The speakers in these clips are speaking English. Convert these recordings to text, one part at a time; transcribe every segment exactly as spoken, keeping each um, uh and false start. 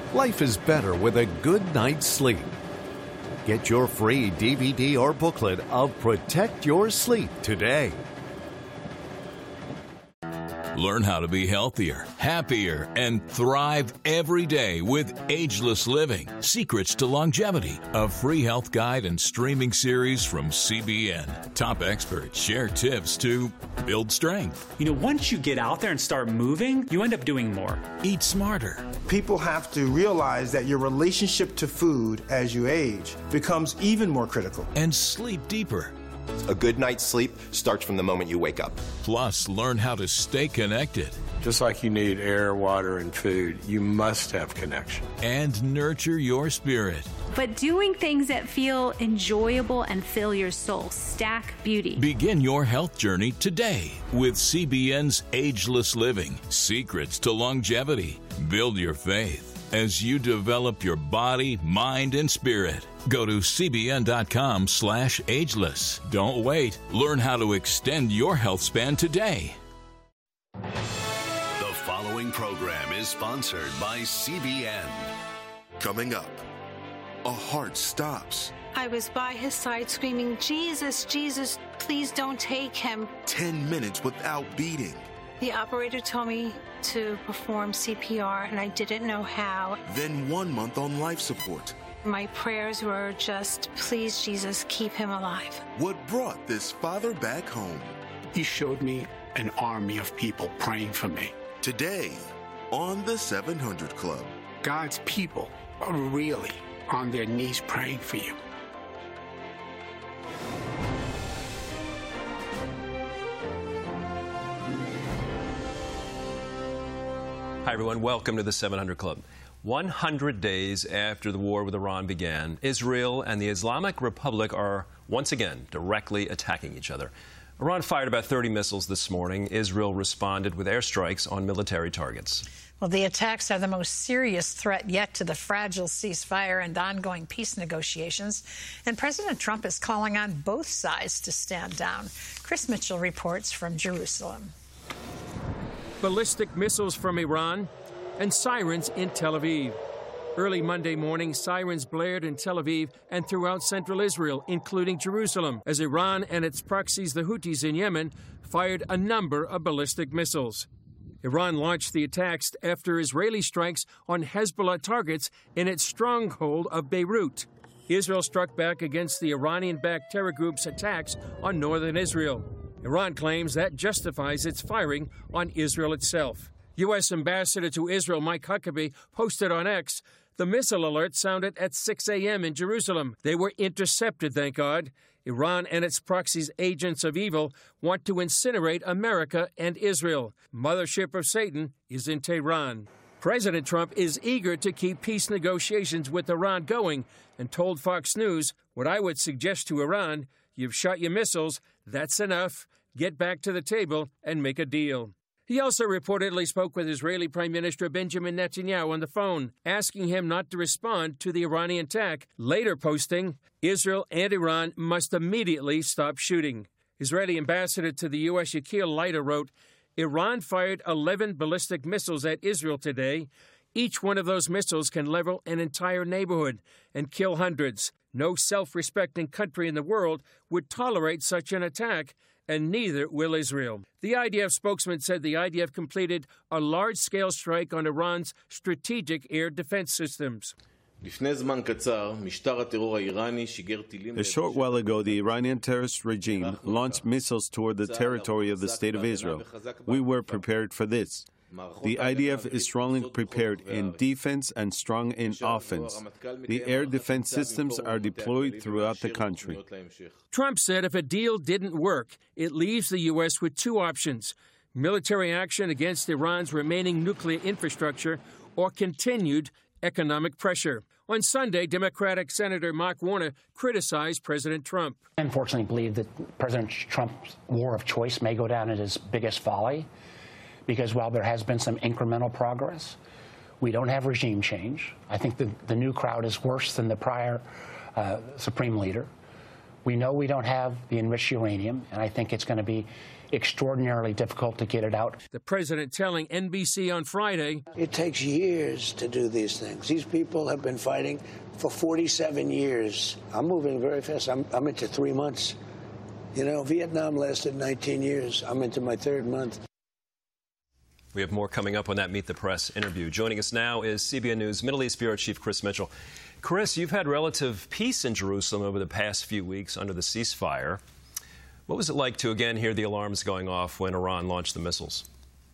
Life is better with a good night's sleep. Get your free D V D or booklet of Protect Your Sleep today. Learn how to be healthier, happier, and thrive every day with Ageless Living, Secrets to Longevity, a free health guide and streaming series from C B N. Top experts share tips to build strength. You know, once you get out there and start moving, you end up doing more. Eat smarter. People have to realize that your relationship to food as you age becomes even more critical. And sleep deeper. A good night's sleep starts from the moment you wake up. Plus, learn how to stay connected. Just like you need air, water, and food, you must have connection. And nurture your spirit. But doing things that feel enjoyable and fill your soul. Stack Beauty. Begin your health journey today with C B N's Ageless Living, Secrets to Longevity. Build your faith as you develop your body, mind, and spirit. Go to cbn.com slash ageless. Don't wait. Learn how to extend your health span today. The following program is sponsored by C B N. Coming up, a heart stops. I was by his side screaming, Jesus, Jesus, please don't take him. Ten minutes without beating. The operator told me to perform C P R, and I didn't know how. Then one month on life support. My prayers were just, please, Jesus, keep him alive. What brought this father back home? He showed me an army of people praying for me. Today, on the seven hundred Club. God's people are really on their knees praying for you. Hi, everyone. Welcome to the seven hundred Club. one hundred days after the war with Iran began, Israel and the Islamic Republic are once again directly attacking each other. Iran fired about thirty missiles this morning. Israel responded with airstrikes on military targets. Well, the attacks are the most serious threat yet to the fragile ceasefire and ongoing peace negotiations. And President Trump is calling on both sides to stand down. Chris Mitchell reports from Jerusalem. Ballistic missiles from Iran and sirens in Tel Aviv. Early Monday morning, sirens blared in Tel Aviv and throughout central Israel, including Jerusalem, as Iran and its proxies, the Houthis in Yemen, fired a number of ballistic missiles. Iran launched the attacks after Israeli strikes on Hezbollah targets in its stronghold of Beirut. Israel struck back against the Iranian-backed terror group's attacks on northern Israel. Iran claims that justifies its firing on Israel itself. U S Ambassador to Israel Mike Huckabee posted on X, the missile alert sounded at six a.m. in Jerusalem. They were intercepted, thank God. Iran and its proxies, agents of evil, want to incinerate America and Israel. Mothership of Satan is in Tehran. President Trump is eager to keep peace negotiations with Iran going and told Fox News, what I would suggest to Iran, you've shot your missiles, that's enough. Get back to the table and make a deal. He also reportedly spoke with Israeli Prime Minister Benjamin Netanyahu on the phone, asking him not to respond to the Iranian attack, later posting, Israel and Iran must immediately stop shooting. Israeli ambassador to the U S Yakir Leiter wrote, Iran fired eleven ballistic missiles at Israel today. Each one of those missiles can level an entire neighborhood and kill hundreds. No self-respecting country in the world would tolerate such an attack, and neither will Israel. The I D F spokesman said the I D F completed a large-scale strike on Iran's strategic air defense systems. A short while ago, the Iranian terrorist regime launched missiles toward the territory of the State of Israel. We were prepared for this. The I D F is strongly prepared in defense and strong in offense. The air defense systems are deployed throughout the country. Trump said if a deal didn't work, it leaves the U S with two options: military action against Iran's remaining nuclear infrastructure or continued economic pressure. On Sunday, Democratic Senator Mark Warner criticized President Trump. I unfortunately believe that President Trump's war of choice may go down as his biggest folly, because while there has been some incremental progress, we don't have regime change. I think the, the new crowd is worse than the prior uh, supreme leader. We know we don't have the enriched uranium, and I think it's going to be extraordinarily difficult to get it out. The president telling N B C on Friday, it takes years to do these things. These people have been fighting for forty-seven years. I'm moving very fast. I'm, I'm into three months. You know, Vietnam lasted nineteen years. I'm into my third month. We have more coming up on that Meet the Press interview. Joining us now is C B N News Middle East Bureau Chief Chris Mitchell. Chris, you've had relative peace in Jerusalem over the past few weeks under the ceasefire. What was it like to again hear the alarms going off when Iran launched the missiles?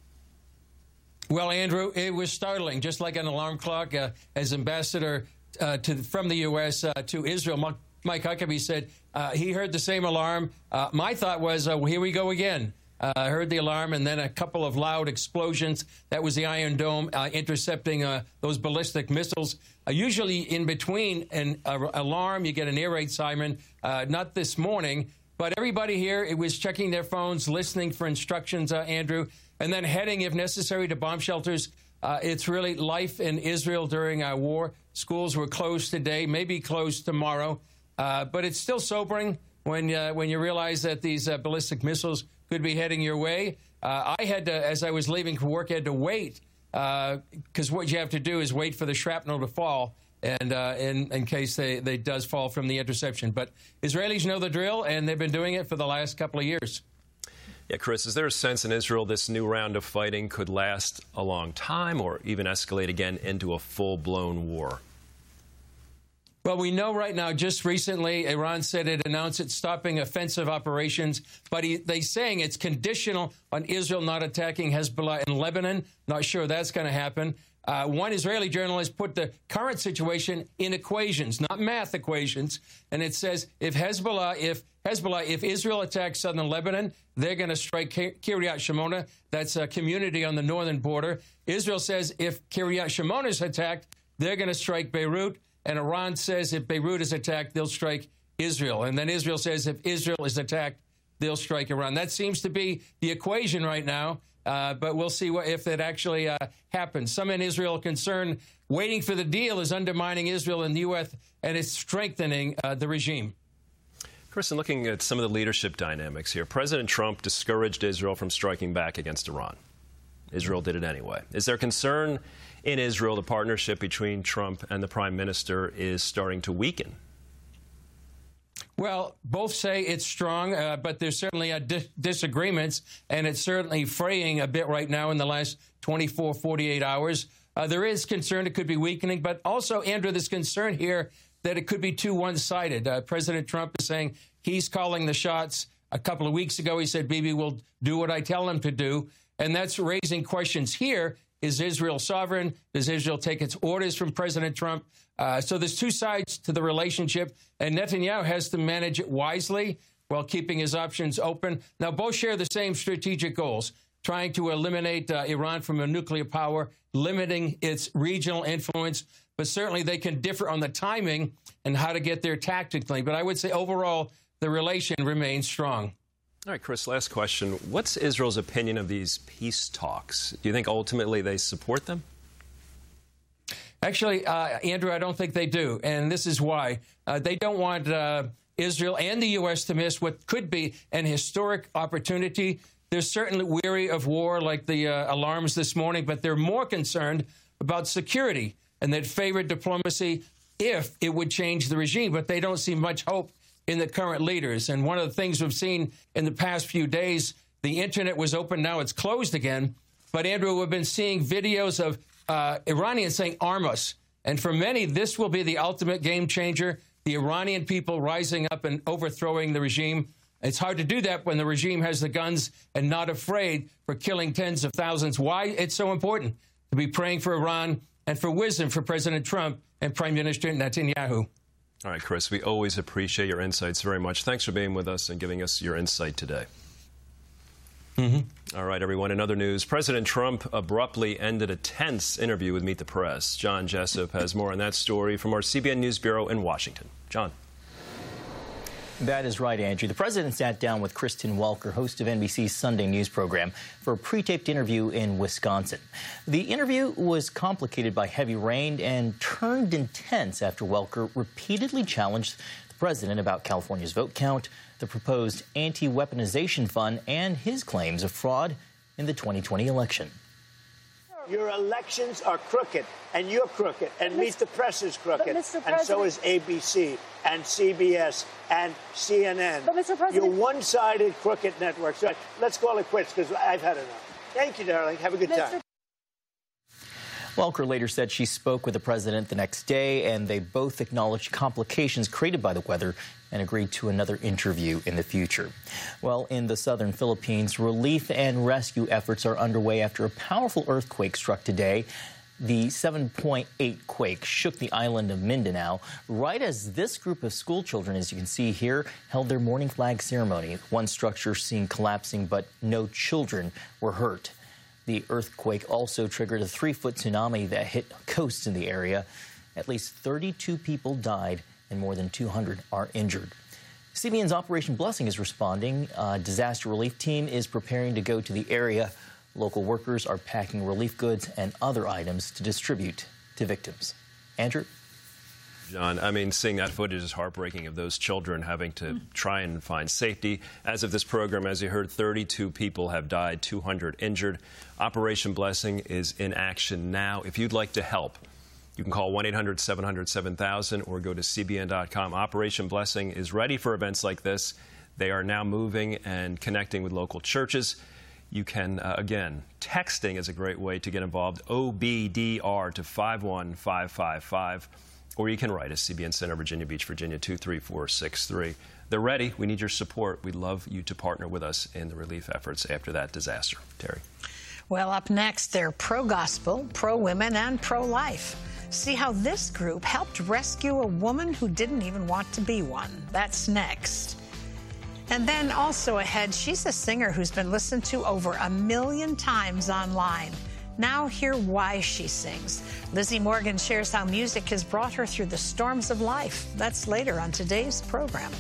Well, Andrew, it was startling, just like an alarm clock. Uh, as ambassador uh, to, from the U S uh, to Israel, Mike Huckabee said uh, he heard the same alarm. Uh, my thought was, uh, well, here we go again. Uh, I heard the alarm and then a couple of loud explosions. That was the Iron Dome uh, intercepting uh, those ballistic missiles. Uh, usually in between an uh, alarm, you get an air raid siren. Uh, not this morning, but everybody here it was checking their phones, listening for instructions, uh, Andrew, and then heading, if necessary, to bomb shelters. Uh, it's really life in Israel during our war. Schools were closed today, maybe closed tomorrow. Uh, but it's still sobering when uh, when you realize that these uh, ballistic missiles could be heading your way. Uh, I had to, as I was leaving for work, I had to wait because uh, what you have to do is wait for the shrapnel to fall and uh, in, in case they, they does fall from the interception. But Israelis know the drill, and they've been doing it for the last couple of years. Yeah, Chris, is there a sense in Israel this new round of fighting could last a long time or even escalate again into a full-blown war? Well, we know right now, just recently, Iran said it announced it's stopping offensive operations, but he, they're saying it's conditional on Israel not attacking Hezbollah in Lebanon. Not sure that's going to happen. Uh, one Israeli journalist put the current situation in equations, not math equations, and it says if Hezbollah, if Hezbollah, if Israel attacks southern Lebanon, they're going to strike Kiryat Shimona. That's a community on the northern border. Israel says if Kiryat Shimona is attacked, they're going to strike Beirut. And Iran says if Beirut is attacked, they'll strike Israel. And then Israel says if Israel is attacked, they'll strike Iran. That seems to be the equation right now, uh, but we'll see what, if it actually uh, happens. Some in Israel are concerned waiting for the deal is undermining Israel and the U S, and it's strengthening uh, the regime. Chris, in looking at some of the leadership dynamics here, President Trump discouraged Israel from striking back against Iran. Israel did it anyway. Is there concern in Israel the partnership between Trump and the prime minister is starting to weaken? Well, both say it's strong, uh, but there's certainly uh, dis disagreements, and it's certainly fraying a bit right now in the last twenty-four, forty-eight hours. Uh, there is concern it could be weakening, but also, Andrew, there's concern here that it could be too one-sided. Uh, President Trump is saying he's calling the shots. A couple of weeks ago, he said, Bibi will do what I tell him to do, and that's raising questions here. Is Israel sovereign? Does Israel take its orders from President Trump? Uh, so there's two sides to the relationship, and Netanyahu has to manage it wisely while keeping his options open. Now, both share the same strategic goals, trying to eliminate uh, Iran from a nuclear power, limiting its regional influence, but certainly they can differ on the timing and how to get there tactically. But I would say overall, the relation remains strong. All right, Chris, last question. What's Israel's opinion of these peace talks? Do you think ultimately they support them? Actually, uh, Andrew, I don't think they do, and this is why. Uh, they don't want uh, Israel and the U S to miss what could be an historic opportunity. They're certainly weary of war, like the uh, alarms this morning, but they're more concerned about security, and they'd favor diplomacy if it would change the regime, but they don't see much hope in the current leaders. And one of the things we've seen in the past few days, the internet was open, now it's closed again. But, Andrew, we've been seeing videos of uh, Iranians saying, arm us. And for many, this will be the ultimate game changer, the Iranian people rising up and overthrowing the regime. It's hard to do that when the regime has the guns and not afraid for killing tens of thousands. Why it's so important to be praying for Iran and for wisdom for President Trump and Prime Minister Netanyahu. All right, Chris, we always appreciate your insights very much. Thanks for being with us and giving us your insight today. Mm-hmm. All right, everyone, in other news, President Trump abruptly ended a tense interview with Meet the Press. John Jessup has more on that story from our C B N News Bureau in Washington. John. That is right, Andrew. The president sat down with Kristen Welker, host of N B C's Sunday News program, for a pre-taped interview in Wisconsin. The interview was complicated by heavy rain and turned intense after Welker repeatedly challenged the president about California's vote count, the proposed anti-weaponization fund, and his claims of fraud in the twenty twenty election. Your elections are crooked, and you're crooked, and Meet the Press is crooked, and so is A B C, and C B S, and C N N. But, Mister President, you're one-sided crooked networks. So let's call it quits, because I've had enough. Thank you, darling. Have a good Mister time. Welker later said she spoke with the president the next day, and they both acknowledged complications created by the weather and agreed to another interview in the future. Well, in the southern Philippines, relief and rescue efforts are underway after a powerful earthquake struck today. The seven point eight quake shook the island of Mindanao right as this group of school children, as you can see here, held their morning flag ceremony. One structure seen collapsing, but no children were hurt. The earthquake also triggered a three-foot tsunami that hit coasts in the area. At least thirty-two people died and more than two hundred are injured. C B N's Operation Blessing is responding. A disaster relief team is preparing to go to the area. Local workers are packing relief goods and other items to distribute to victims. Andrew? John, I mean, seeing that footage is heartbreaking of those children having to try and find safety. As of this program, as you heard, thirty-two people have died, two hundred injured. Operation Blessing is in action now. If you'd like to help, you can call one eight hundred seven hundred seven thousand or go to C B N dot com. Operation Blessing is ready for events like this. They are now moving and connecting with local churches. You can, uh, again, texting is a great way to get involved, O B D R to five one five five five. Or you can write us, C B N Center, Virginia Beach, Virginia, two three four six three. They're ready. We need your support. We'd love you to partner with us in the relief efforts after that disaster. Terry. Well, up next, they're pro-gospel, pro-women, and pro-life. See how this group helped rescue a woman who didn't even want to be one. That's next. And then also ahead, she's a singer who's been listened to over a million times online. Now hear why she sings. Lizzie Morgan shares how music has brought her through the storms of life. That's later on today's program.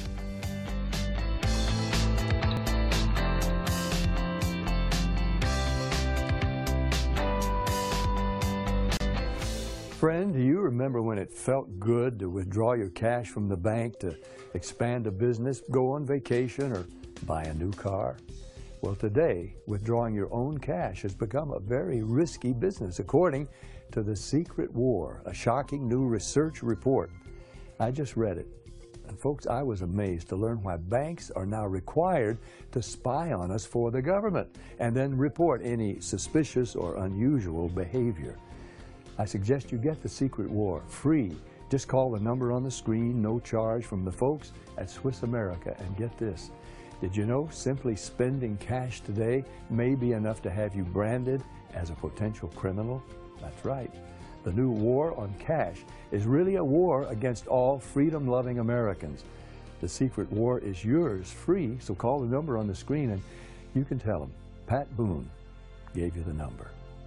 Friend, do you remember when it felt good to withdraw your cash from the bank to expand a business, go on vacation, or buy a new car? Well, today, withdrawing your own cash has become a very risky business, according to The Secret War, a shocking new research report. I just read it. And folks, I was amazed to learn why banks are now required to spy on us for the government and then report any suspicious or unusual behavior. I suggest you get The Secret War free. Just call the number on the screen, no charge, from the folks at Swiss America, and get this. Did you know simply spending cash today may be enough to have you branded as a potential criminal? That's right. The new war on cash is really a war against all freedom-loving Americans. The Secret War is yours free, so call the number on the screen and you can tell them Pat Boone gave you the number.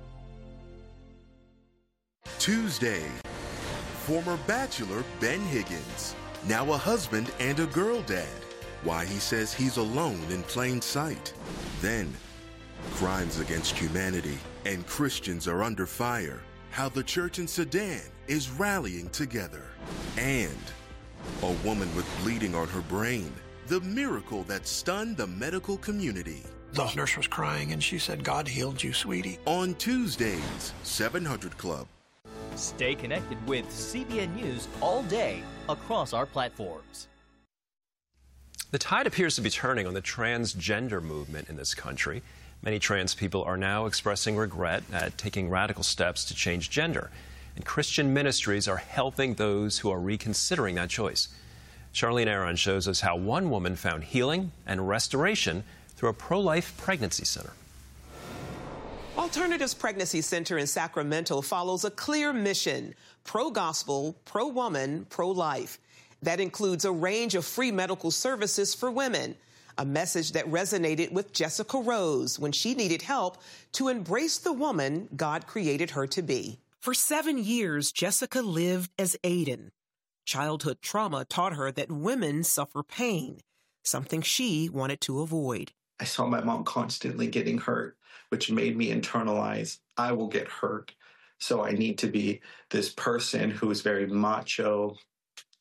Tuesday, former bachelor Ben Higgins, now a husband and a girl dad. Why he says he's alone in plain sight. Then, crimes against humanity and Christians are under fire. How the church in Sudan is rallying together. And a woman with bleeding on her brain. The miracle that stunned the medical community. The nurse was crying and she said, "God healed you, sweetie." On Tuesdays, seven hundred Club. Stay connected with C B N News all day across our platforms. The tide appears to be turning on the transgender movement in this country. Many trans people are now expressing regret at taking radical steps to change gender. And Christian ministries are helping those who are reconsidering that choice. Charlene Aaron shows us how one woman found healing and restoration through a pro-life pregnancy center. Alternatives Pregnancy Center in Sacramento follows a clear mission: pro-gospel, pro-woman, pro-life. That includes a range of free medical services for women, a message that resonated with Jessica Rose when she needed help to embrace the woman God created her to be. For seven years, Jessica lived as Aiden. Childhood trauma taught her that women suffer pain, something she wanted to avoid. I saw my mom constantly getting hurt, which made me internalize, I will get hurt, so I need to be this person who is very macho,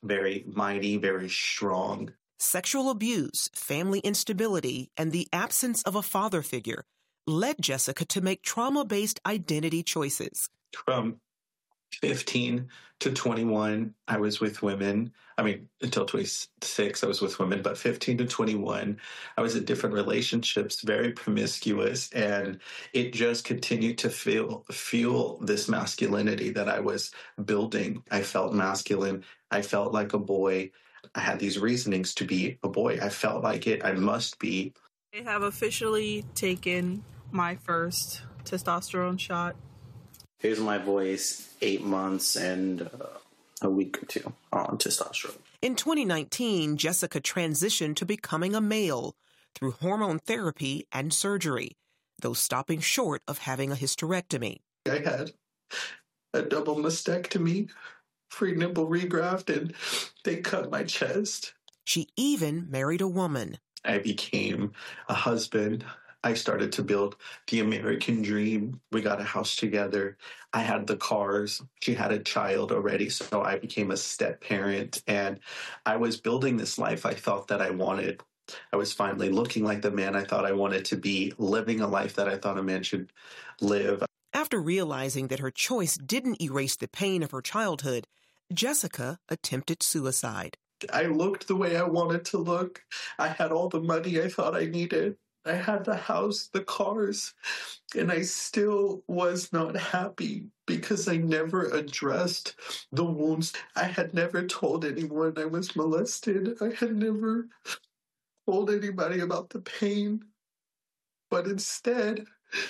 very mighty, very strong. Sexual abuse, family instability, and the absence of a father figure led Jessica to make trauma-based identity choices. From fifteen to twenty-one, I was with women. I mean, until twenty-six, I was with women, but fifteen to twenty-one, I was in different relationships, very promiscuous, and it just continued to feel, fuel this masculinity that I was building. I felt masculine. I felt like a boy. I had these reasonings to be a boy. I felt like it. I must be. I have officially taken my first testosterone shot. Here's my voice, eight months and uh, a week or two on testosterone. In twenty nineteen, Jessica transitioned to becoming a male through hormone therapy and surgery, though stopping short of having a hysterectomy. I had a double mastectomy, free nipple regraft, and they cut my chest. She even married a woman. I became a husband. I started to build the American dream. We got a house together. I had the cars. She had a child already, so I became a step parent. And I was building this life I thought that I wanted. I was finally looking like the man I thought I wanted to be, living a life that I thought a man should live. After realizing that her choice didn't erase the pain of her childhood, Jessica attempted suicide. I looked the way I wanted to look. I had all the money I thought I needed. I had the house, the cars, and I still was not happy because I never addressed the wounds. I had never told anyone I was molested. I had never told anybody about the pain. But instead,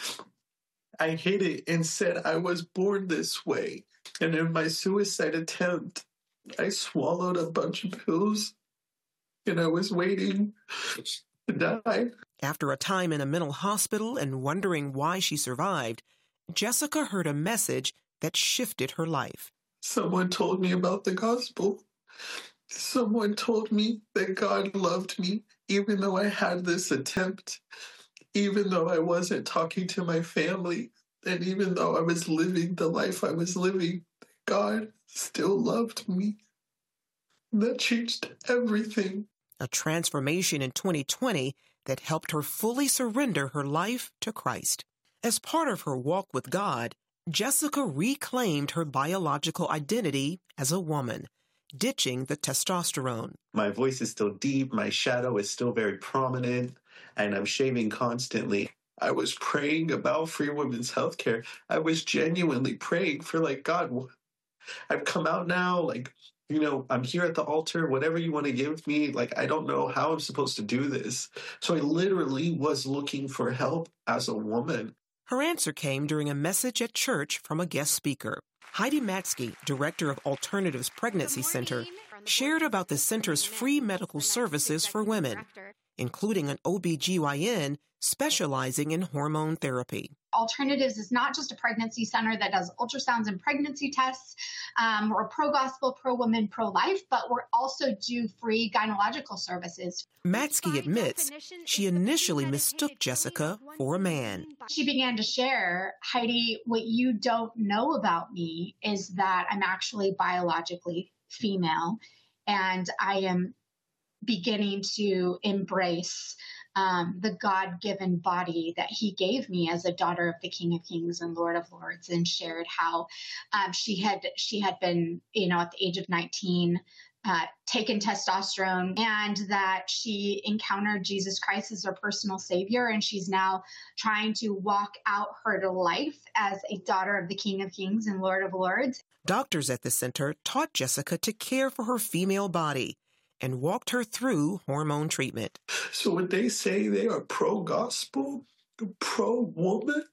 I hid it and said I was born this way. And in my suicide attempt, I swallowed a bunch of pills, and I was waiting to die. After a time in a mental hospital and wondering why she survived, Jessica heard a message that shifted her life. Someone told me about the gospel. Someone told me that God loved me, even though I had this attempt, even though I wasn't talking to my family, and even though I was living the life I was living, God still loved me. That changed everything. A transformation in twenty twenty that helped her fully surrender her life to Christ. As part of her walk with God, Jessica reclaimed her biological identity as a woman, ditching the testosterone. My voice is still deep, my shadow is still very prominent, and I'm shaving constantly. I was praying about free women's healthcare. I was genuinely praying for, like, God, I've come out now, like, you know, I'm here at the altar, whatever you want to give me, like, I don't know how I'm supposed to do this. So I literally was looking for help as a woman. Her answer came during a message at church from a guest speaker. Heidi Matsky, director of Alternatives Pregnancy Center, shared about the center's free medical services for women, including an O B G Y N specializing in hormone therapy. Alternatives is not just a pregnancy center that does ultrasounds and pregnancy tests. Um, we're pro-gospel, pro-woman, pro-life, but we also do free gynecological services. Matsky admits she initially mistook Jessica for a man. She began to share, Heidi, what you don't know about me is that I'm actually biologically female, and I am beginning to embrace Um, the God-given body that he gave me as a daughter of the King of Kings and Lord of Lords, and shared how um, she had she had been, you know, at the age of nineteen, uh, taken testosterone, and that she encountered Jesus Christ as her personal savior, and she's now trying to walk out her life as a daughter of the King of Kings and Lord of Lords. Doctors at the center taught Jessica to care for her female body and walked her through hormone treatment. So when they say they are pro-gospel, pro-woman,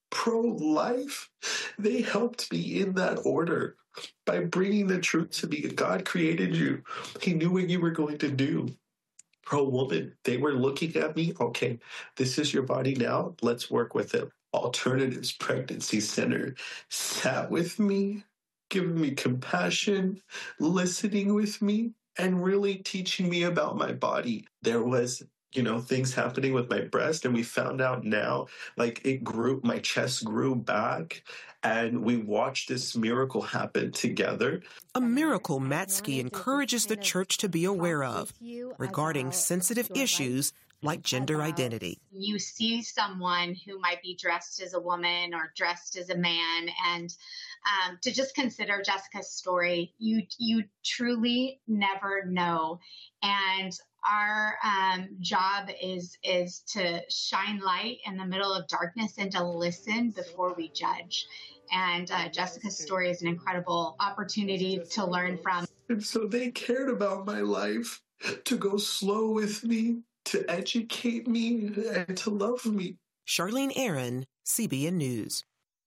pro-life, they helped me in that order by bringing the truth to me. God created you. He knew what you were going to do. Pro-woman, they were looking at me, okay, this is your body now, let's work with it. Alternatives Pregnancy Center sat with me, giving me compassion, listening with me, and really teaching me about my body. There was you know, things happening with my breast. And we found out now, like it grew, my chest grew back, and we watched this miracle happen together. A miracle Matsky encourages the church to be aware of regarding sensitive issues like gender identity. You see someone who might be dressed as a woman or dressed as a man, and um, to just consider Jessica's story, you you truly never know. And our um, job is is to shine light in the middle of darkness and to listen before we judge. And uh, Jessica's story is an incredible opportunity to learn from. And so they cared about my life, to go slow with me, to educate me, and to love me. Charlene Aaron, C B N News.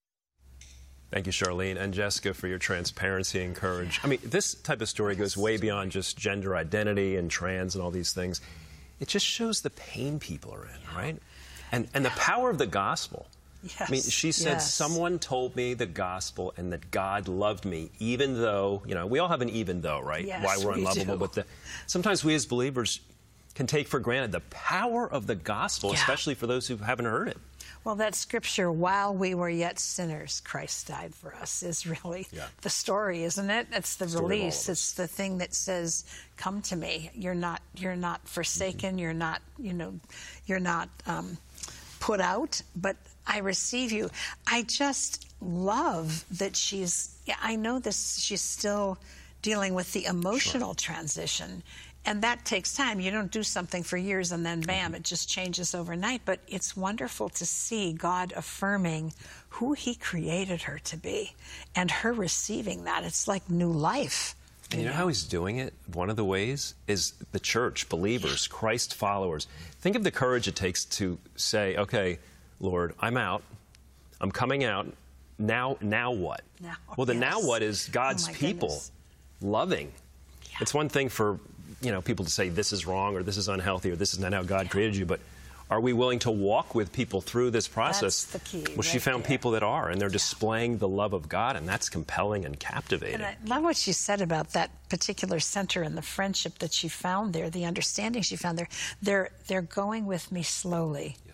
Thank you, Charlene, and Jessica, for your transparency and courage. I mean, this type of story goes way beyond just gender identity and trans and all these things. It just shows the pain people are in, right? And and the power of the gospel. Yes. I mean, she said, yes. someone told me the gospel and that God loved me, even though, you know, we all have an even though, right? Yes, Why we're we unlovable. do. But the, sometimes we as believers can take for granted the power of the gospel, Yeah. especially for those who haven't heard it. Well, that scripture, while we were yet sinners, Christ died for us, is really Yeah. the story, isn't it? It's the Story of all of release. us. It's the thing that says, come to me. You're not, you're not forsaken. You're not, you know, you're not um, put out, but I receive you. I just love that she's, yeah, I know this, she's still dealing with the emotional transition. And that takes time. You don't do something for years and then bam, it just changes overnight. But it's wonderful to see God affirming who he created her to be and her receiving that. It's like new life. And you know how he's doing it? One of the ways is the church, believers, Christ followers. Think of the courage it takes to say, okay, Lord, I'm out. I'm coming out. Now, now what? Now, well, the yes. now what is God's Oh, my people goodness. loving. Yeah. It's one thing for, you know, people to say this is wrong or this is unhealthy or this is not how God created you, but are we willing to walk with people through this process? That's the key. Well, she right found there. people that are, and they're displaying the love of God, and that's compelling and captivating. And I love what she said about that particular center and the friendship that she found there, the understanding she found there. They're they're going with me slowly. Yeah.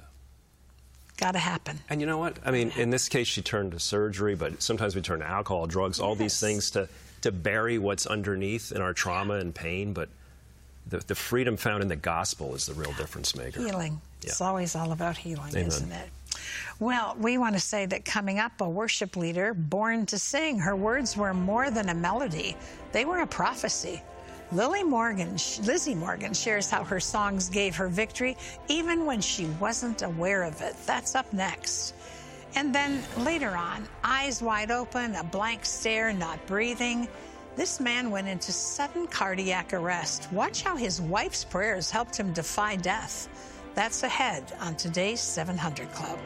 Got to happen. And you know what? I mean, in this case, she turned to surgery, but sometimes we turn to alcohol, drugs, all these things to, to bury what's underneath in our trauma and pain. But the, the freedom found in the gospel is the real difference maker. Healing. Yeah. It's always all about healing, Amen. isn't it? Well, we want to say that coming up, a worship leader born to sing. Her words were more than a melody. They were a prophecy. Lily Morgan, Lizzie Morgan shares how her songs gave her victory even when she wasn't aware of it. That's up next. And then later on, eyes wide open, a blank stare, not breathing. This man went into sudden cardiac arrest. Watch how his wife's prayers helped him defy death. That's ahead on today's seven hundred Club.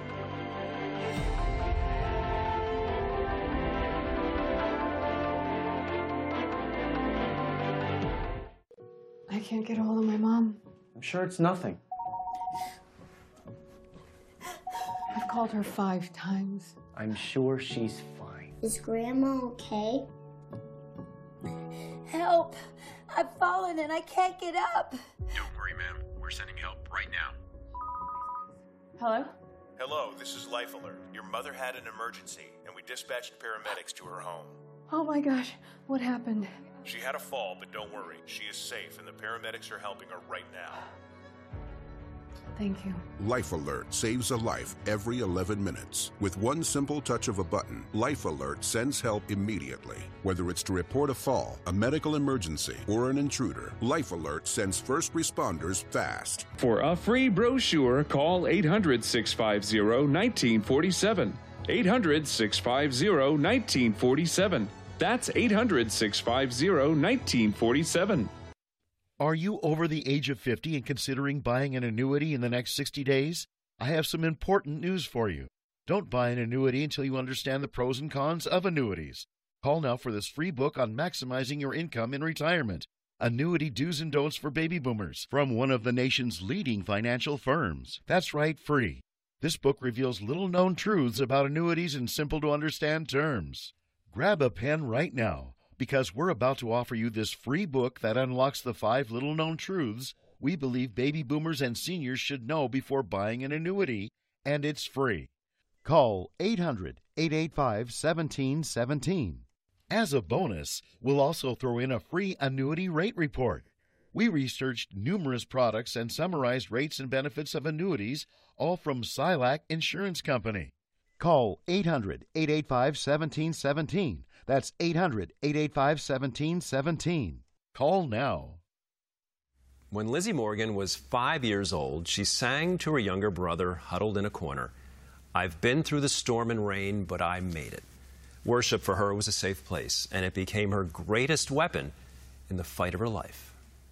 I can't get a hold of my mom. I'm sure it's nothing. I've called her five times. I'm sure she's fine. Is Grandma okay? Help! I've fallen and I can't get up. Don't worry, ma'am. We're sending help right now. Hello? Hello, this is Life Alert. Your mother had an emergency, and we dispatched paramedics to her home. Oh my gosh, what happened? She had a fall, but don't worry. She is safe, and the paramedics are helping her right now. Thank you. Life Alert saves a life every eleven minutes. With one simple touch of a button, Life Alert sends help immediately. Whether it's to report a fall, a medical emergency, or an intruder, Life Alert sends first responders fast. For a free brochure, call eight hundred, six five zero, one nine four seven. eight hundred, six five zero, one nine four seven. That's eight hundred, six five zero, one nine four seven. Are you over the age of fifty and considering buying an annuity in the next sixty days? I have some important news for you. Don't buy an annuity until you understand the pros and cons of annuities. Call now for this free book on maximizing your income in retirement. Annuity Do's and Don'ts for Baby Boomers from one of the nation's leading financial firms. That's right, free. This book reveals little-known truths about annuities in simple-to-understand terms. Grab a pen right now, because we're about to offer you this free book that unlocks the five little-known truths we believe baby boomers and seniors should know before buying an annuity, and it's free. Call eight hundred, eight eight five, one seven one seven. As a bonus, we'll also throw in a free annuity rate report. We researched numerous products and summarized rates and benefits of annuities, all from Silac Insurance Company. Call eight hundred, eight eight five, one seven one seven. That's eight hundred, eight eight five, one seven one seven. Call now. When Lizzie Morgan was five years old, she sang to her younger brother huddled in a corner, "I've been through the storm and rain, but I made it." Worship for her was a safe place, and it became her greatest weapon in the fight of her life.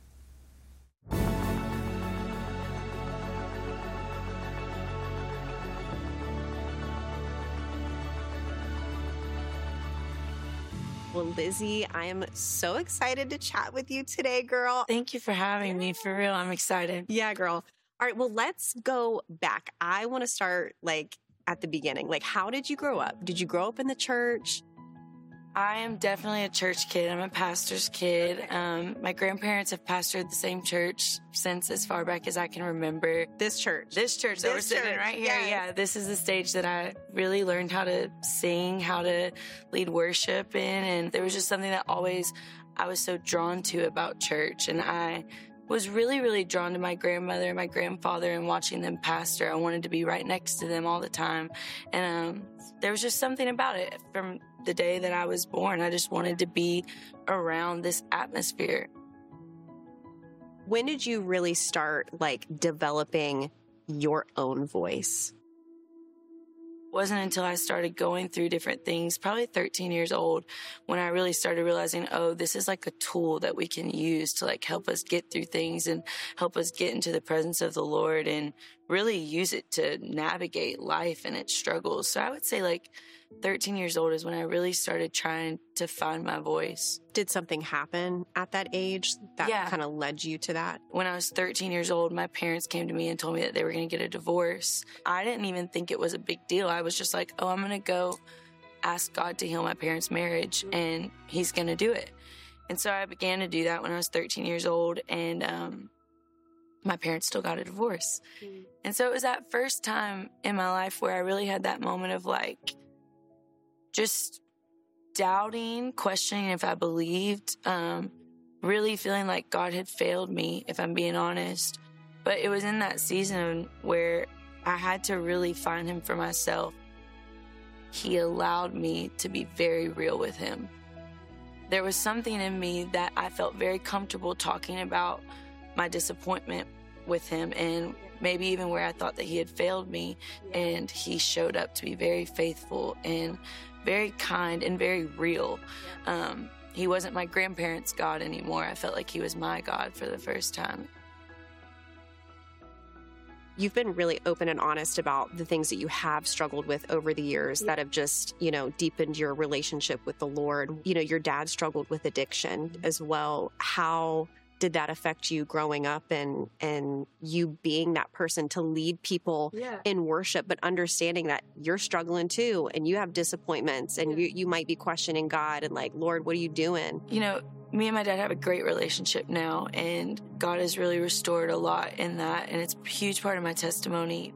Well, Lizzie, I am so excited to chat with you today, girl. Thank you for having me. For real, I'm excited. Yeah, girl. All right, well, let's go back. I want to start, like, at the beginning. Like, how did you grow up? Did you grow up in the church? I am definitely a church kid. I'm a pastor's kid. Um, my grandparents have pastored the same church since as far back as I can remember. This church. This church that we're sitting church, right here. yes. Yeah, this is the stage that I really learned how to sing, how to lead worship in. And there was just something that always I was so drawn to about church. And I was really, really drawn to my grandmother and my grandfather and watching them pastor. I wanted to be right next to them all the time. And um, there was just something about it from the day that I was born. I just wanted to be around this atmosphere. When did you really start, like, developing your own voice? Wasn't until I started going through different things, probably thirteen years old, when I really started realizing, oh, this is like a tool that we can use to like help us get through things and help us get into the presence of the Lord and really use it to navigate life and its struggles. So I would say like thirteen years old is when I really started trying to find my voice. Did something happen at that age that Yeah. kind of led you to that? When I was thirteen years old, my parents came to me and told me that they were going to get a divorce. I didn't even think it was a big deal. I was just like, oh, I'm going to go ask God to heal my parents' marriage, and he's going to do it. And so I began to do that when I was thirteen years old, and um, my parents still got a divorce. Mm. And so it was that first time in my life where I really had that moment of like, just doubting, questioning if I believed, um, really feeling like God had failed me, if I'm being honest. But it was in that season where I had to really find him for myself. He allowed me to be very real with him. There was something in me that I felt very comfortable talking about my disappointment with him, and maybe even where I thought that he had failed me, and he showed up to be very faithful and very kind and very real. Um, he wasn't my grandparents' God anymore. I felt like he was my God for the first time. You've been really open and honest about the things that you have struggled with over the years that have just, you know, deepened your relationship with the Lord. You know, your dad struggled with addiction as well. How did that affect you growing up, and and you being that person to lead people yeah. in worship, but understanding that you're struggling too, and you have disappointments, and yeah. you, you might be questioning God and like, Lord, what are you doing? You know, me and my dad have a great relationship now, and God has really restored a lot in that, and it's a huge part of my testimony.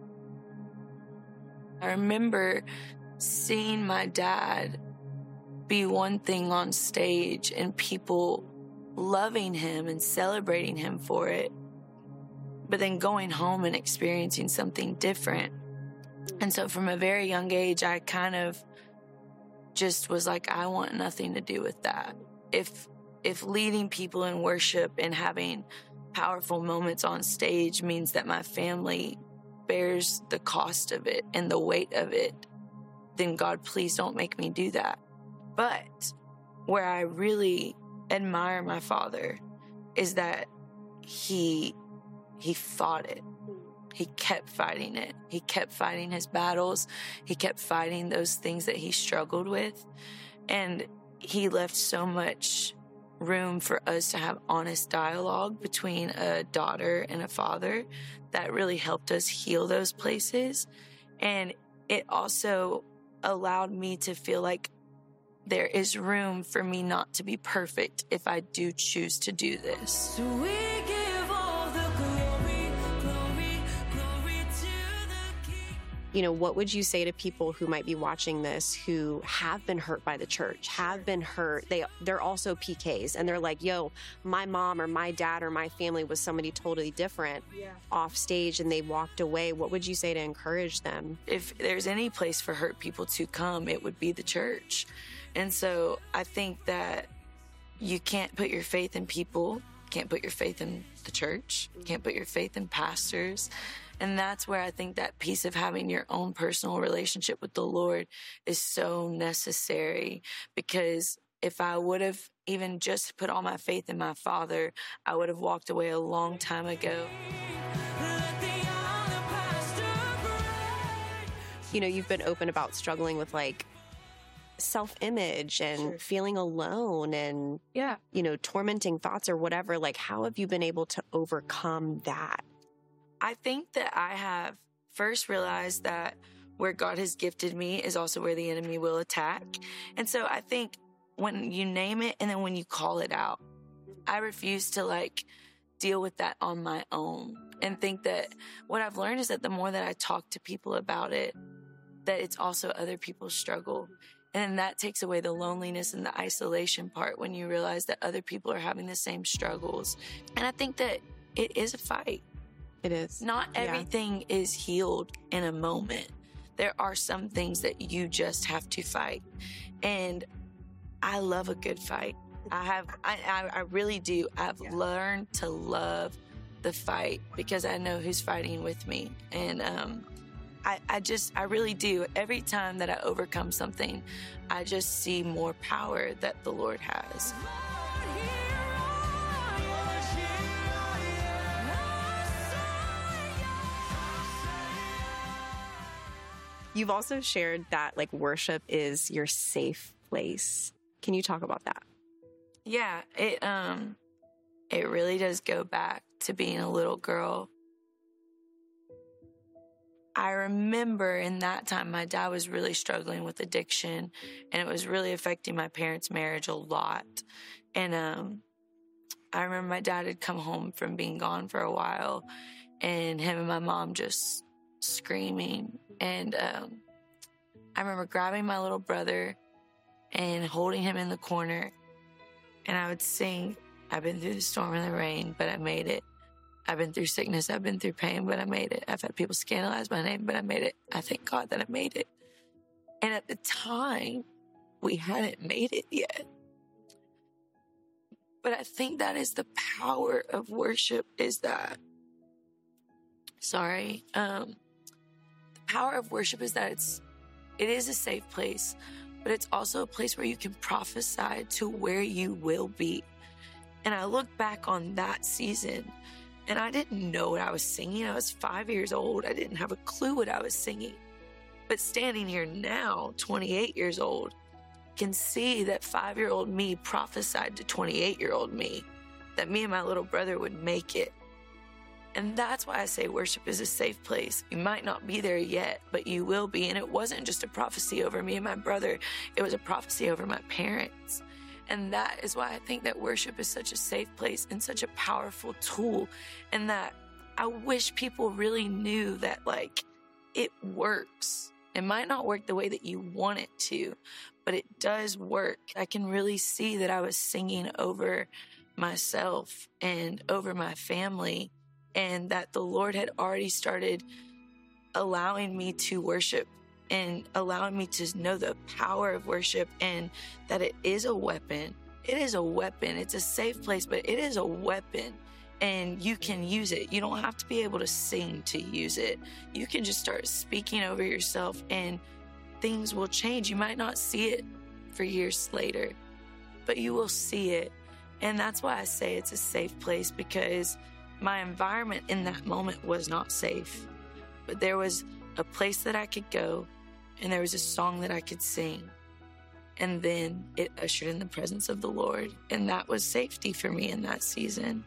I remember seeing my dad be one thing on stage and people loving him and celebrating him for it, but then going home and experiencing something different. And so from a very young age, I kind of just was like, I want nothing to do with that. If if leading people in worship and having powerful moments on stage means that my family bears the cost of it and the weight of it, then God, please don't make me do that. But where I really admire my father is that he he fought it. He kept fighting it. He kept fighting his battles. He kept fighting those things that he struggled with. And he left so much room for us to have honest dialogue between a daughter and a father that really helped us heal those places. And it also allowed me to feel like there is room for me not to be perfect if I do choose to do this. So we give all the You know, what would you say to people who might be watching this who have been hurt by the church, have been hurt? They, they're also P Ks, and they're like, yo, my mom or my dad or my family was somebody totally different yeah. off stage, and they walked away. What would you say to encourage them? If there's any place for hurt people to come, it would be the church. And so I think that you can't put your faith in people, can't put your faith in the church, can't put your faith in pastors. And that's where I think that piece of having your own personal relationship with the Lord is so necessary. Because if I would have even just put all my faith in my Father, I would have walked away a long time ago. You know, you've been open about struggling with like self-image and sure. feeling alone and, yeah. you know, tormenting thoughts or whatever. Like, how have you been able to overcome that? I think that I have first realized that where God has gifted me is also where the enemy will attack. And so I think when you name it and then when you call it out, I refuse to like deal with that on my own and think that what I've learned is that the more that I talk to people about it, that it's also other people's struggle. And that takes away the loneliness and the isolation part when you realize that other people are having the same struggles. And I think that it is a fight. It is. Not everything yeah. is healed in a moment. There are some things that you just have to fight. And I love a good fight. I have, I, I, I really do. I've yeah. learned to love the fight because I know who's fighting with me. And um, I, I just, I really do. Every time that I overcome something, I just see more power that the Lord has. You've also shared that like worship is your safe place. Can you talk about that? Yeah, it um it really does go back to being a little girl. I remember in that time my dad was really struggling with addiction and it was really affecting my parents' marriage a lot. And um I remember my dad had come home from being gone for a while and him and my mom just screaming. And um, I remember grabbing my little brother and holding him in the corner. And I would sing, I've been through the storm and the rain, but I made it. I've been through sickness, I've been through pain, but I made it. I've had people scandalize my name, but I made it. I thank God that I made it. And at the time, we hadn't made it yet. But I think that is the power of worship is that, sorry, um, power of worship is that it's it is a safe place, but it's also a place where you can prophesy to where you will be. And I look back on that season and I didn't know what I was singing. I was five years old. I didn't have a clue what I was singing. But standing here now, twenty-eight years old, can see that five-year-old me prophesied to twenty-eight-year-old me that me and my little brother would make it. And that's why I say worship is a safe place. You might not be there yet, but you will be. And it wasn't just a prophecy over me and my brother. It was a prophecy over my parents. And that is why I think that worship is such a safe place and such a powerful tool. And that I wish people really knew that, like, it works. It might not work the way that you want it to, but it does work. I can really see that I was singing over myself and over my family, and that the Lord had already started allowing me to worship and allowing me to know the power of worship, and that it is a weapon. It is a weapon. It's a safe place, but it is a weapon, and you can use it. You don't have to be able to sing to use it. You can just start speaking over yourself and things will change. You might not see it for years later, but you will see it. And that's why I say it's a safe place, because my environment in that moment was not safe, but there was a place that I could go and there was a song that I could sing. And then it ushered in the presence of the Lord. And that was safety for me in that season.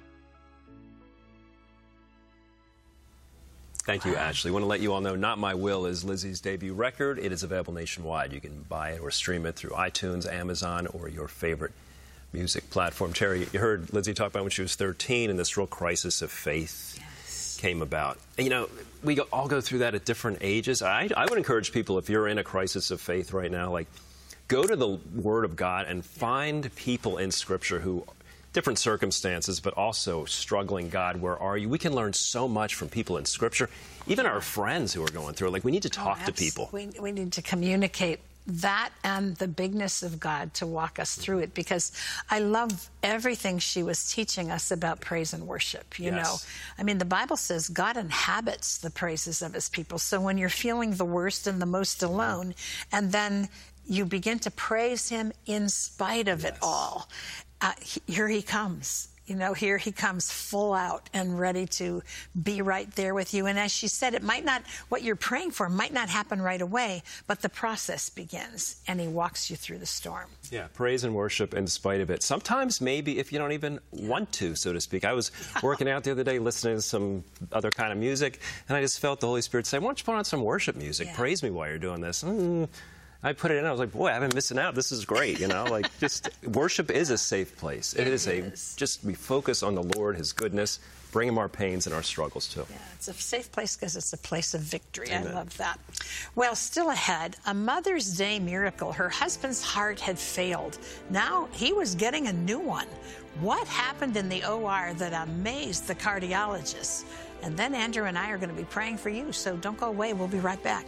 Thank you, Ashley. I want to let you all know Not My Will is Lizzie's debut record. It is available nationwide. You can buy it or stream it through iTunes, Amazon, or your favorite music platform. Terry, you heard Lizzie talk about when she was thirteen and this real crisis of faith. Yes. came about. You know, we go, all go through that at different ages. I, I would encourage people, if you're in a crisis of faith right now, like, go to the Word of God and find people in Scripture who, different circumstances, but also struggling. God, where are you? We can learn so much from people in Scripture, even our friends who are going through it. Like, we need to talk oh, to people. We, we need to communicate that and the bigness of God to walk us through it, because I love everything she was teaching us about praise and worship. You Yes. know, I mean, the Bible says God inhabits the praises of his people. So when you're feeling the worst and the most alone, and then you begin to praise him in spite of yes. it all, uh, he, here he comes. You know, here he comes full out and ready to be right there with you. And as she said, it might not, what you're praying for might not happen right away, but the process begins, and he walks you through the storm. Yeah, praise and worship in spite of it. Sometimes maybe if you don't even want to, so to speak. I was working out the other day listening to some other kind of music, and I just felt the Holy Spirit say, why don't you put on some worship music? Yeah. Praise me while you're doing this. Mm. I put it in. I was like, boy, I've been missing out. This is great. You know, like, just worship is a safe place. It, it is, is a, just we focus on the Lord, his goodness, bring him our pains and our struggles too. Yeah, it's a safe place because it's a place of victory. Amen. I love that. Well, still ahead, a Mother's Day miracle. Her husband's heart had failed. Now he was getting a new one. What happened in the O R that amazed the cardiologist? And then Andrew and I are going to be praying for you, so don't go away. We'll be right back.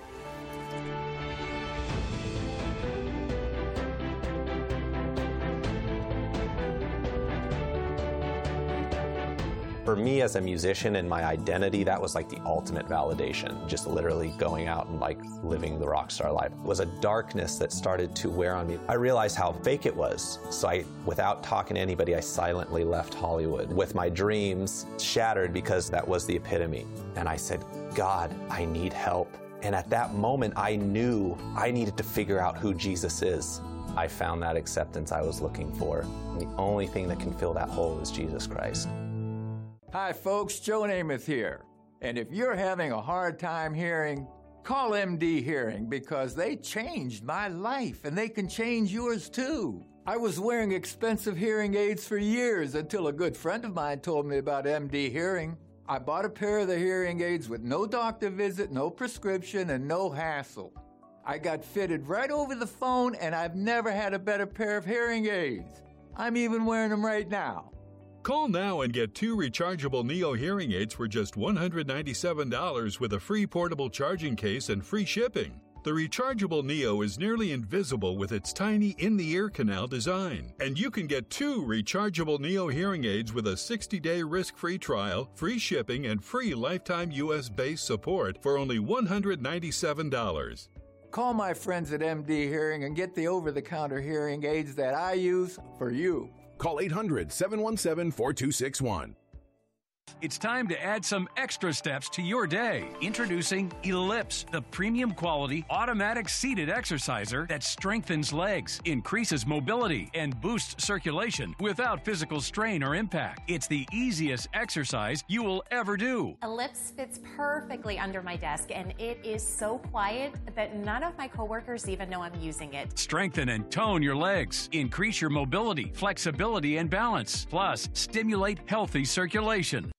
For me as a musician and my identity, that was like the ultimate validation. Just literally going out and like living the rock star life. It was a darkness that started to wear on me. I realized how fake it was. So I, without talking to anybody, I silently left Hollywood with my dreams shattered because that was the epitome. And I said, God, I need help. And at that moment, I knew I needed to figure out who Jesus is. I found that acceptance I was looking for. And the only thing that can fill that hole is Jesus Christ. Hi folks, Joe Namath here. And if you're having a hard time hearing, call M D Hearing, because they changed my life and they can change yours too. I was wearing expensive hearing aids for years until a good friend of mine told me about M D Hearing. I bought a pair of the hearing aids with no doctor visit, no prescription, and no hassle. I got fitted right over the phone, and I've never had a better pair of hearing aids. I'm even wearing them right now. Call now and get two rechargeable Neo hearing aids for just one hundred ninety-seven dollars with a free portable charging case and free shipping. The rechargeable Neo is nearly invisible with its tiny in-the-ear canal design. And you can get two rechargeable Neo hearing aids with a sixty-day risk-free trial, free shipping, and free lifetime U S-based support for only one hundred ninety-seven dollars. Call my friends at M D Hearing and get the over-the-counter hearing aids that I use for you. Call eight hundred, seven one seven, four two six one. It's time to add some extra steps to your day. Introducing Ellipse, the premium quality automatic seated exerciser that strengthens legs, increases mobility, and boosts circulation without physical strain or impact. It's the easiest exercise you will ever do. Ellipse fits perfectly under my desk, and it is so quiet that none of my coworkers even know I'm using it. Strengthen and tone your legs, increase your mobility, flexibility, and balance, plus stimulate healthy circulation.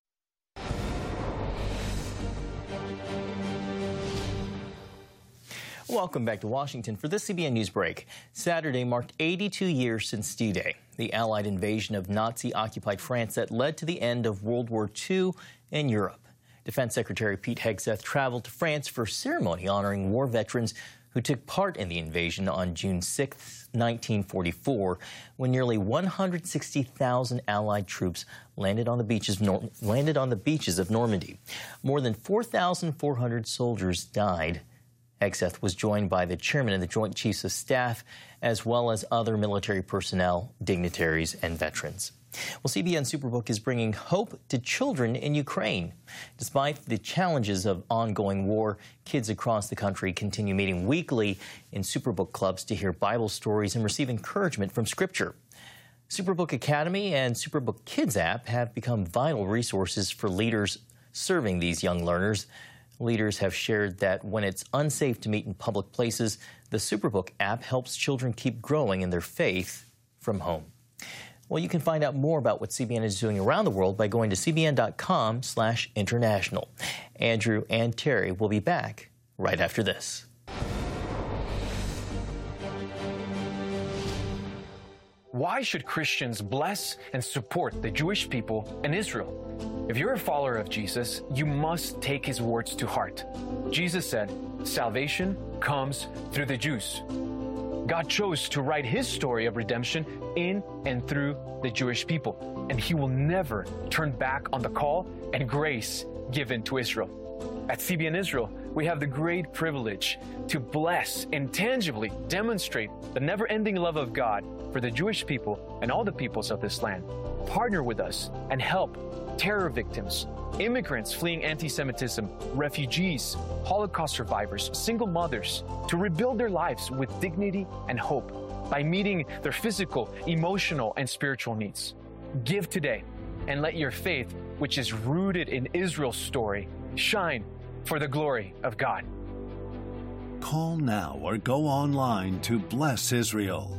Welcome back to Washington for this C B N News break. Saturday marked eighty-two years since D-Day, the Allied invasion of Nazi-occupied France that led to the end of World War Two in Europe. Defense Secretary Pete Hegseth traveled to France for a ceremony honoring war veterans who took part in the invasion on June sixth, nineteen forty-four, when nearly one hundred sixty thousand Allied troops landed on the beaches, Nor- landed on the beaches of Normandy. More than four thousand four hundred soldiers died. Hegseth was joined by the chairman of the Joint Chiefs of Staff, as well as other military personnel, dignitaries, and veterans. Well, C B N Superbook is bringing hope to children in Ukraine. Despite the challenges of ongoing war, kids across the country continue meeting weekly in Superbook clubs to hear Bible stories and receive encouragement from Scripture. Superbook Academy and Superbook Kids app have become vital resources for leaders serving these young learners. Leaders have shared that when it's unsafe to meet in public places, the Superbook app helps children keep growing in their faith from home. Well, you can find out more about what C B N is doing around the world by going to c b n dot com slash international. Andrew and Terry will be back right after this. Why should Christians bless and support the Jewish people in Israel? If you're a follower of Jesus, you must take his words to heart. Jesus said, "Salvation comes through the Jews." God chose to write his story of redemption in and through the Jewish people, and he will never turn back on the call and grace given to Israel. At C B N Israel, we have the great privilege to bless and tangibly demonstrate the never-ending love of God for the Jewish people and all the peoples of this land. Partner with us and help terror victims, immigrants fleeing anti-Semitism, refugees, Holocaust survivors, single mothers, to rebuild their lives with dignity and hope by meeting their physical, emotional, and spiritual needs. Give today and let your faith, which is rooted in Israel's story, shine for the glory of God. Call now or go online to Bless Israel.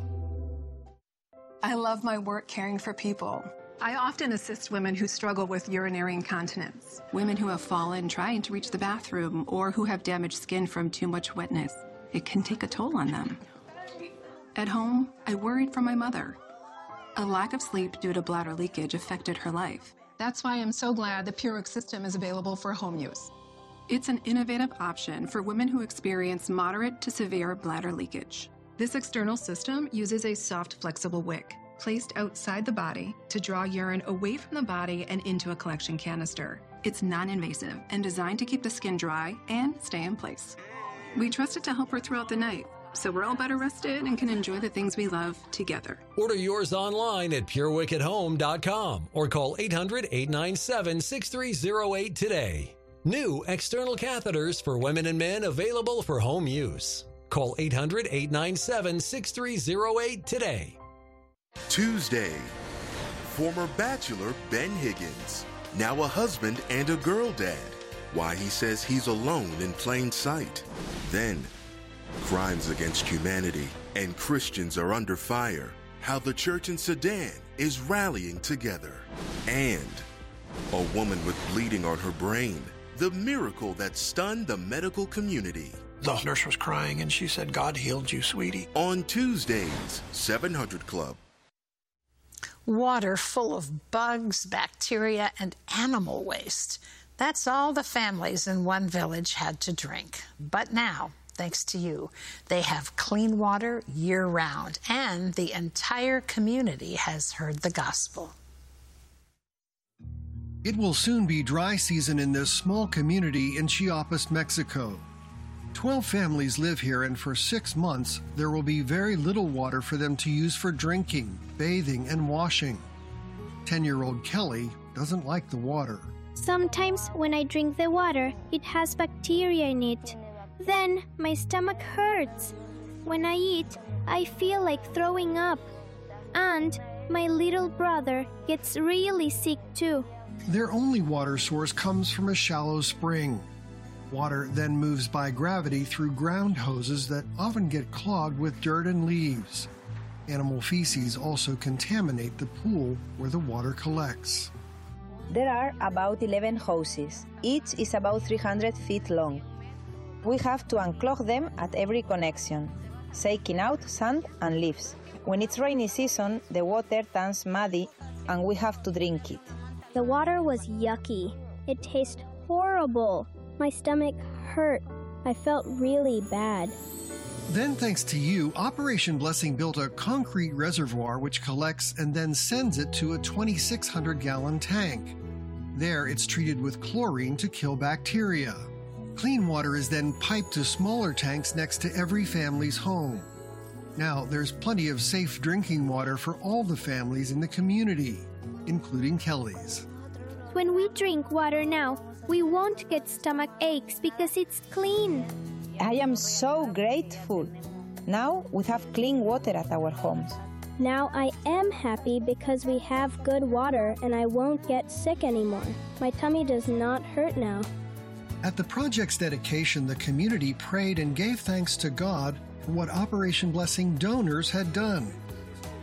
I love my work caring for people. I often assist women who struggle with urinary incontinence, women who have fallen trying to reach the bathroom, or who have damaged skin from too much wetness. It can take a toll on them. At home, I worried for my mother. A lack of sleep due to bladder leakage affected her life. That's why I'm so glad the PureWick system is available for home use. It's an innovative option for women who experience moderate to severe bladder leakage. This external system uses a soft, flexible wick placed outside the body to draw urine away from the body and into a collection canister. It's non-invasive and designed to keep the skin dry and stay in place. We trust it to help her throughout the night, so we're all better rested and can enjoy the things we love together. Order yours online at pure wick at home dot com or call eight hundred, eight nine seven, six three zero eight today. New external catheters for women and men available for home use. Call eight hundred, eight nine seven, six three zero eight today. Tuesday, former bachelor Ben Higgins, now a husband and a girl dad. Why he says he's alone in plain sight. Then, crimes against humanity and Christians are under fire. How the church in Sudan is rallying together. And a woman with bleeding on her brain. The miracle that stunned the medical community. The nurse was crying and she said, "God healed you, sweetie." On Tuesdays, seven hundred Club. Water full of bugs, bacteria, and animal waste. That's all the families in one village had to drink. But now, thanks to you, they have clean water year-round, and the entire community has heard the gospel. It will soon be dry season in this small community in Chiapas, Mexico. Twelve families live here, and for six months, there will be very little water for them to use for drinking, bathing, and washing. Ten-year-old Kelly doesn't like the water. Sometimes when I drink the water, it has bacteria in it. Then my stomach hurts. When I eat, I feel like throwing up. And my little brother gets really sick too. Their only water source comes from a shallow spring. Water then moves by gravity through ground hoses that often get clogged with dirt and leaves. Animal feces also contaminate the pool where the water collects. There are about eleven hoses. Each is about three hundred feet long. We have to unclog them at every connection, shaking out sand and leaves. When it's rainy season, the water turns muddy and we have to drink it. The water was yucky. It tastes horrible. My stomach hurt. I felt really bad. Then, thanks to you, Operation Blessing built a concrete reservoir which collects and then sends it to a twenty-six hundred gallon tank. There, it's treated with chlorine to kill bacteria. Clean water is then piped to smaller tanks next to every family's home. Now, there's plenty of safe drinking water for all the families in the community, including Kelly's. When we drink water now, we won't get stomach aches because it's clean. I am so grateful. Now we have clean water at our homes. Now I am happy because we have good water and I won't get sick anymore. My tummy does not hurt now. At the project's dedication, the community prayed and gave thanks to God for what Operation Blessing donors had done.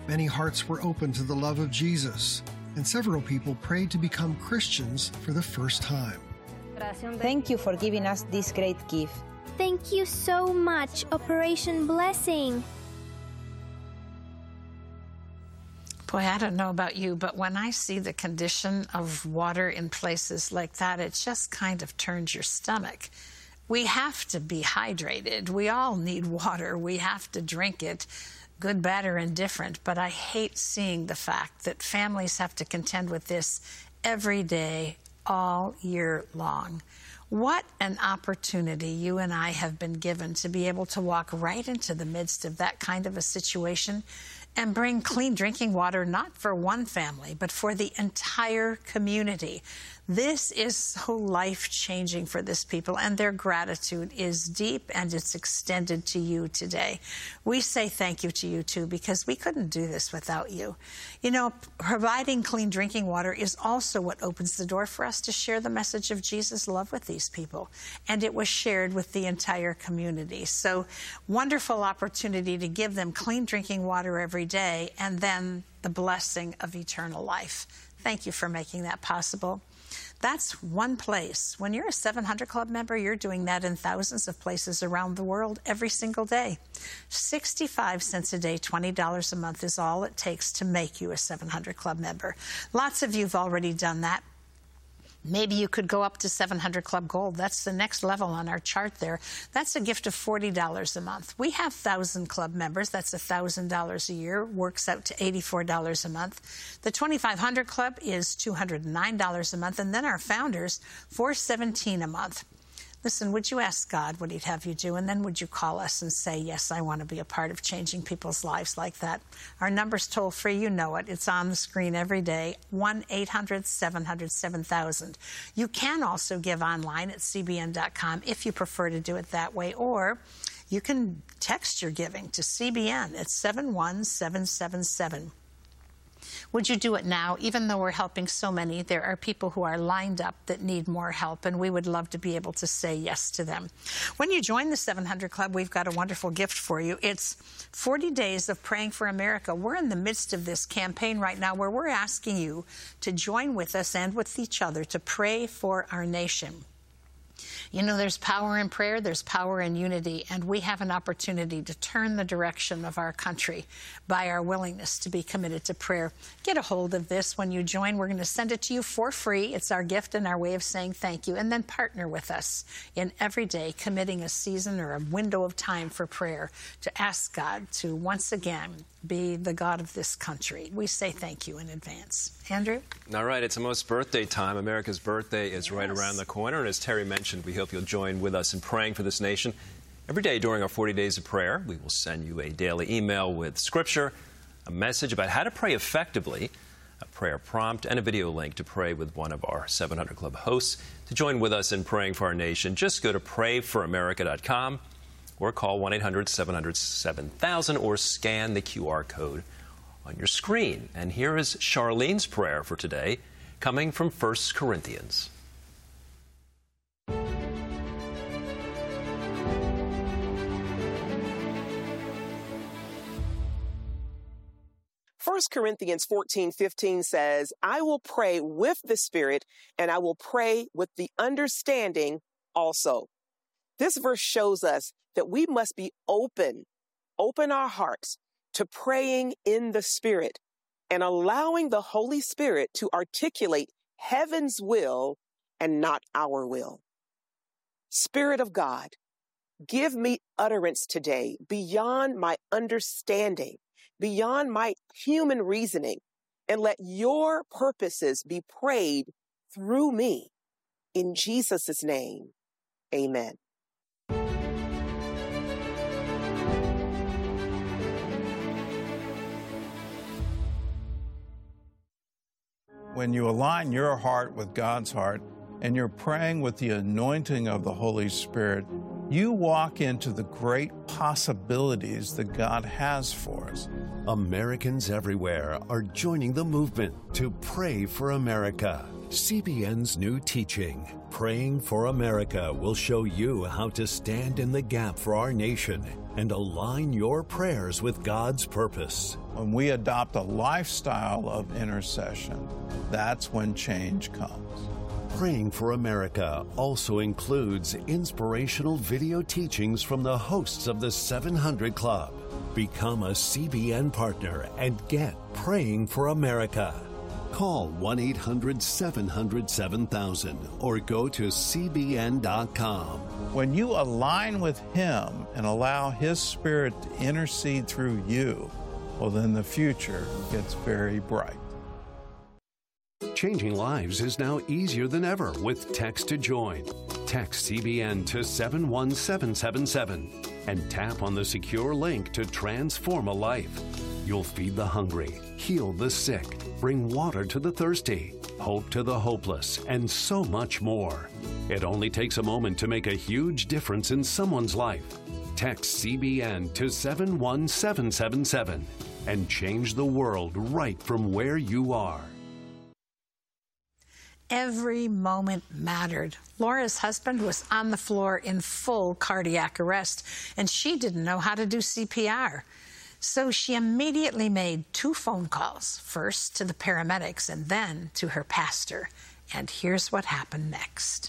Many hearts were open to the love of Jesus, and several people prayed to become Christians for the first time. Thank you for giving us this great gift. Thank you so much, Operation Blessing. Boy, I don't know about you, but when I see the condition of water in places like that, it just kind of turns your stomach. We have to be hydrated. We all need water. We have to drink it, good, bad, or indifferent. But I hate seeing the fact that families have to contend with this every day, all year long. What an opportunity you and I have been given to be able to walk right into the midst of that kind of a situation and bring clean drinking water, not for one family, but for the entire community. This is so life-changing for this people, and their gratitude is deep, and it's extended to you today. We say thank you to you, too, because we couldn't do this without you. You know, providing clean drinking water is also what opens the door for us to share the message of Jesus' love with these people, and it was shared with the entire community. So, wonderful opportunity to give them clean drinking water every day, and then the blessing of eternal life. Thank you for making that possible. That's one place. When you're a seven hundred Club member, you're doing that in thousands of places around the world every single day. sixty-five cents a day, twenty dollars a month is all it takes to make you a seven hundred Club member. Lots of you have already done that. Maybe you could go up to seven hundred Club Gold. That's the next level on our chart there. That's a gift of forty dollars a month. We have one thousand Club members. That's one thousand dollars a year. Works out to eighty-four dollars a month. The twenty-five hundred Club is two hundred nine dollars a month. And then our founders, four hundred seventeen dollars a month. Listen, would you ask God what he'd have you do? And then would you call us and say, yes, I want to be a part of changing people's lives like that? Our number's toll free. You know it. It's on the screen every day. one eight hundred seven hundred seven thousand. You can also give online at C B N dot com if you prefer to do it that way. Or you can text your giving to C B N at seven one seven seven seven. Would you do it now? Even though we're helping so many, there are people who are lined up that need more help, and we would love to be able to say yes to them. When you join the seven hundred Club, we've got a wonderful gift for you. It's forty days of praying for America. We're in the midst of this campaign right now where we're asking you to join with us and with each other to pray for our nation. You know, there's power in prayer, there's power in unity, and we have an opportunity to turn the direction of our country by our willingness to be committed to prayer. Get a hold of this when you join. We're going to send it to you for free. It's our gift and our way of saying thank you. And then partner with us in every day committing a season or a window of time for prayer to ask God to once again be the God of this country. We say thank you in advance. Andrew? All right, it's almost birthday time. America's birthday is yes. right around the corner. And as Terry mentioned, we hope you'll join with us in praying for this nation. Every day during our forty days of prayer, we will send you a daily email with scripture, a message about how to pray effectively, a prayer prompt, and a video link to pray with one of our seven hundred Club hosts. To join with us in praying for our nation, just go to pray for america dot com or call one eight hundred seven hundred seven thousand or scan the Q R code on your screen. And here is Charlene's prayer for today, coming from First Corinthians. First Corinthians fourteen fifteen says, I will pray with the Spirit, and I will pray with the understanding also. This verse shows us that we must be open, open our hearts to praying in the Spirit and allowing the Holy Spirit to articulate heaven's will and not our will. Spirit of God, give me utterance today beyond my understanding, beyond my human reasoning, and let your purposes be prayed through me. In Jesus' name, amen. When you align your heart with God's heart and you're praying with the anointing of the Holy Spirit, you walk into the great possibilities that God has for us. Americans everywhere are joining the movement to pray for America. C B N's new teaching, Praying for America, will show you how to stand in the gap for our nation and align your prayers with God's purpose. When we adopt a lifestyle of intercession, that's when change comes. Praying for America also includes inspirational video teachings from the hosts of the seven hundred Club. Become a C B N partner and get Praying for America. Call one eight hundred seven hundred seven thousand or go to C B N dot com. When you align with Him and allow His Spirit to intercede through you, well, then the future gets very bright. Changing lives is now easier than ever with Text to Join. Text C B N to seven one seven seven seven and tap on the secure link to transform a life. You'll feed the hungry, heal the sick, bring water to the thirsty, hope to the hopeless, and so much more. It only takes a moment to make a huge difference in someone's life. Text C B N to seven one seven seven seven and change the world right from where you are. Every moment mattered. Laura's husband was on the floor in full cardiac arrest, and she didn't know how to do C P R. So she immediately made two phone calls, first to the paramedics and then to her pastor. And here's what happened next.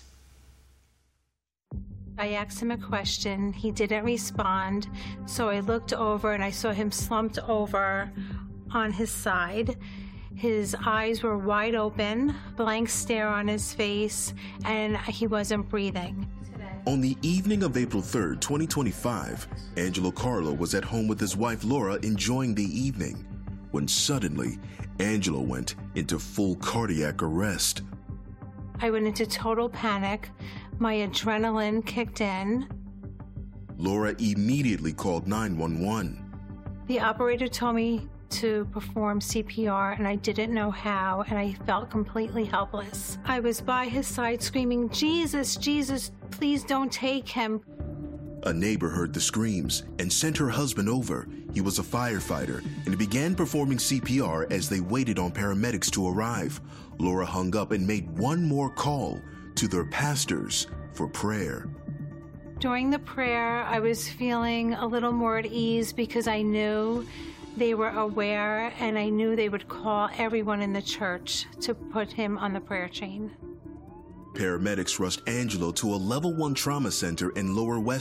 I asked him a question. He didn't respond. So I looked over and I saw him slumped over on his side. His eyes were wide open, blank stare on his face, and he wasn't breathing. On the evening of April third, twenty twenty-five, Angelo Carlo was at home with his wife Laura enjoying the evening, when suddenly Angelo went into full cardiac arrest. I went into total panic. My adrenaline kicked in. Laura immediately called nine one one. The operator told me to perform C P R, and I didn't know how, and I felt completely helpless. I was by his side screaming, "Jesus, Jesus, please don't take him." A neighbor heard the screams and sent her husband over. He was a firefighter and began performing C P R as they waited on paramedics to arrive. Laura hung up and made one more call to their pastors for prayer. During the prayer, I was feeling a little more at ease because I knew they were aware, and I knew they would call everyone in the church to put him on the prayer chain. Paramedics rushed Angelo to a level one trauma center in Lower West